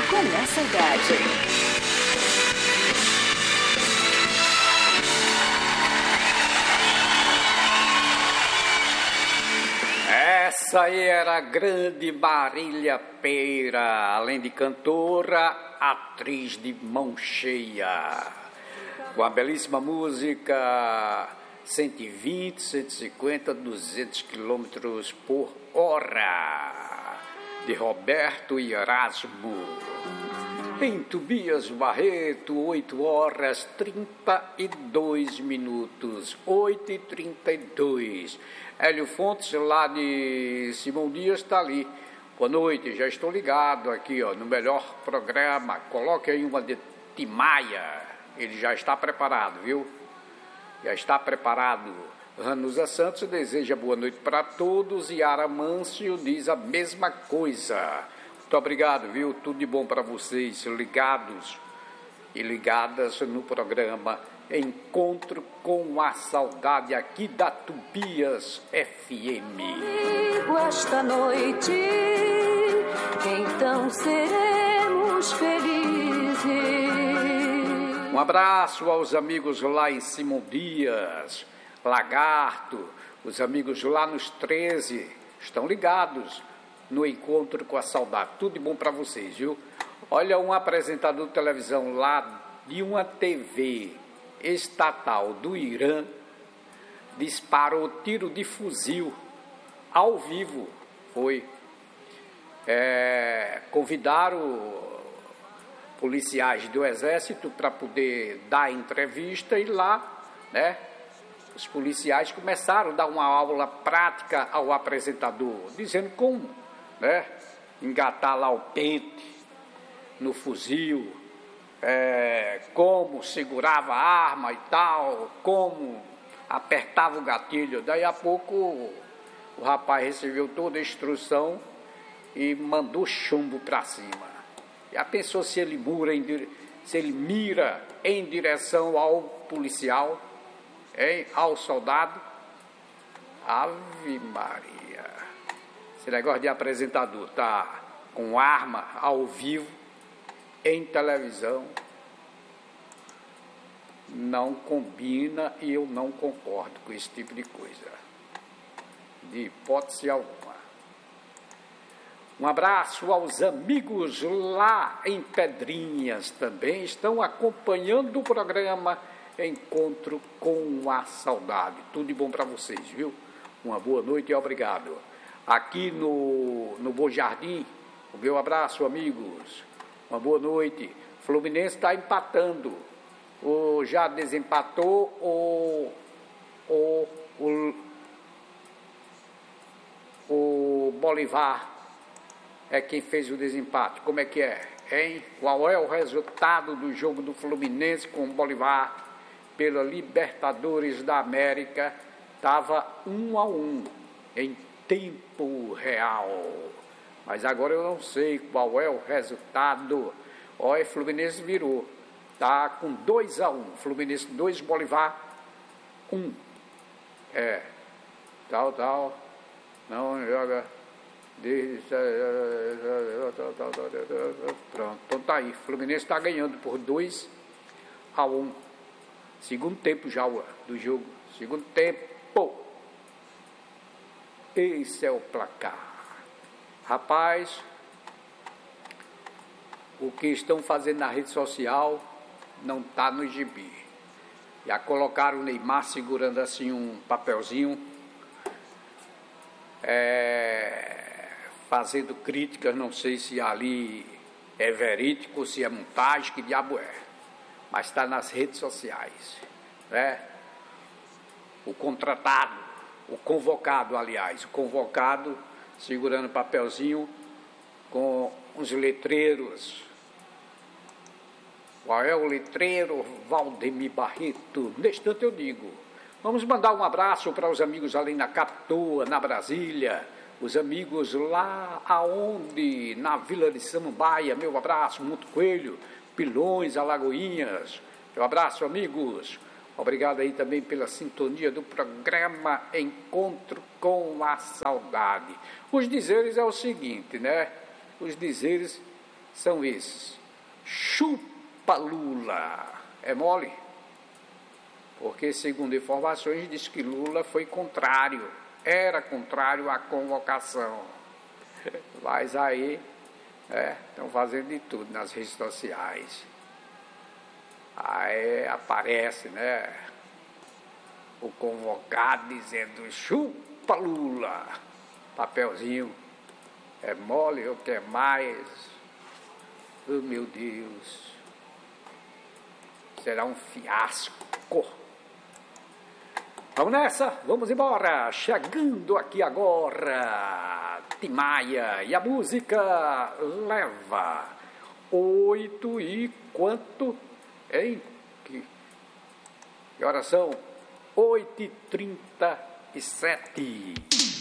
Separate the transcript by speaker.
Speaker 1: com a Saudade.
Speaker 2: Essa aí era a grande Marília Pêra, além de cantora, atriz de mão cheia, com a belíssima música 120, 150, 200 quilômetros por hora, de Roberto e Erasmo. Em Tobias Barreto, 8 horas 32 minutos, 8h32. Hélio Fontes, lá de Simão Dias, está ali. Boa noite, já estou ligado aqui, ó, no melhor programa. Coloque aí uma de Timaya, ele já está preparado, viu? Já está preparado. Ranusa Santos deseja boa noite para todos. E Ara Mâncio diz a mesma coisa. Muito obrigado, viu? Tudo de bom para vocês, ligados e ligadas no programa Encontro com a Saudade, aqui da Tobias FM.
Speaker 3: Esta noite, então seremos felizes.
Speaker 2: Um abraço aos amigos lá em Simão Dias, Lagarto, os amigos lá nos 13, estão ligados no Encontro com a Saudade. Tudo de bom para vocês, viu? Olha, um apresentador de televisão lá de uma TV estatal do Irã disparou tiro de fuzil ao vivo. Foi. Convidaram policiais do Exército para poder dar entrevista e lá, né, os policiais começaram a dar uma aula prática ao apresentador, dizendo como, né, engatar lá o pente no fuzil, como segurava a arma e tal, como apertava o gatilho. Daí a pouco o rapaz recebeu toda a instrução e mandou chumbo para cima. Já pensou se ele mira em direção ao policial, hein, ao soldado? Ave Maria! Esse negócio de apresentador tá com arma ao vivo em televisão não combina, e eu não concordo com esse tipo de coisa, de hipótese alguma. Um abraço aos amigos lá em Pedrinhas, também estão acompanhando o programa Encontro com a Saudade. Tudo de bom para vocês, viu? Uma boa noite e obrigado. Aqui no Bom Jardim, o meu abraço, amigos. Uma boa noite. Fluminense está empatando. Ou já desempatou, o Bolivar é quem fez o desempate. Como é que é, hein? Qual é o resultado do jogo do Fluminense com o Bolivar pela Libertadores da América? Estava 1-1 em tempo real. Mas agora eu não sei qual é o resultado. Olha, Fluminense virou. Está com 2-1. Fluminense 2, Bolivar 1. Tal. Não joga. Pronto, então tá aí. Fluminense está ganhando por 2-1. Segundo tempo já do jogo. Segundo tempo. Esse é o placar. Rapaz, o que estão fazendo na rede social não está no gibi. Já colocaram o Neymar segurando assim um papelzinho, fazendo críticas, não sei se ali é verídico, se é montagem, que diabo é. Mas está nas redes sociais, né? O convocado, segurando papelzinho com uns letreiros. Qual é o letreiro? Valdemir Barreto. Neste tanto eu digo. Vamos mandar um abraço para os amigos ali na Capitoa, na Brasília. Os amigos lá aonde? Na Vila de Samambaia. Meu abraço, Monte Coelho, Pilões, Alagoinhas. Meu abraço, amigos. Obrigado aí também pela sintonia do programa Encontro com a Saudade. Os dizeres é o seguinte, né? Os dizeres são esses. Chupa Lula. É mole? Porque, segundo informações, diz que Lula foi contrário, era contrário à convocação. Mas aí, estão fazendo de tudo nas redes sociais. Aí aparece, o convocado dizendo, chupa Lula. Papelzinho, é mole ou quer mais? Oh, meu Deus. Será um fiasco. Vamos nessa, vamos embora. Chegando aqui agora, Tim Maia, e a música leva 8 e quanto? Hein? Que horas são? 8h37.